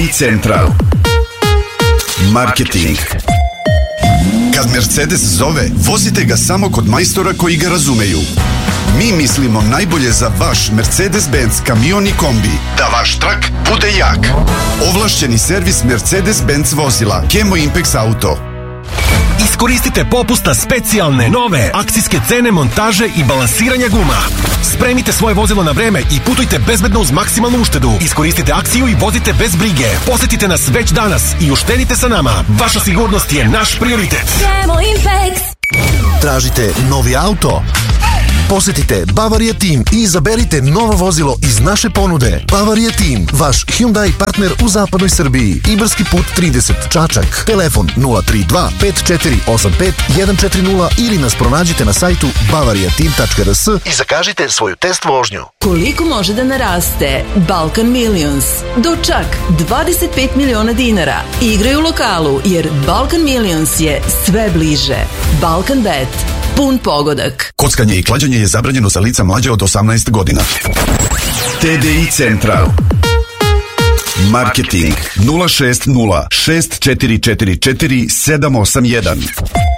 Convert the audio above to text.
Central. Marketing. Kad Mercedes zove, vozite ga samo kod majstora koji ga razumeju. Mi mislimo najbolje za vaš Mercedes-Benz kamion i kombi. Da vaš trak bude jak. Ovlašćeni servis Mercedes-Benz vozila Kemo Impex Auto. Iskoristite popusta specijalne, nove akcijske cene montaže i balansiranja guma. Spremite svoje vozilo na vreme i putujte bezbedno uz maksimalnu uštedu. Iskoristite akciju i vozite bez brige. Posetite nas već danas i uštedite sa nama. Vaša sigurnost je naš prioritet. Kemo Impex. Tražite novi auto? Posetite Bavaria Team i izaberite novo vozilo iz naše ponude. Bavaria Team, vaš Hyundai partner u zapadnoj Srbiji. Ibarski put 30, Čačak. Telefon 032 5485 140 ili nas pronađite na sajtu bavariateam.rs i zakažite svoju test vožnju. Koliko može da naraste Balkan Millions? Do čak 25 miliona dinara. Igraj u lokalu jer Balkan Millions je sve bliže. Balkan Bet. Pun pogodak. Kockanje i klađenje je zabranjeno za lica mlađe od 18 godina. TDI Central. Marketing 060 6444 781.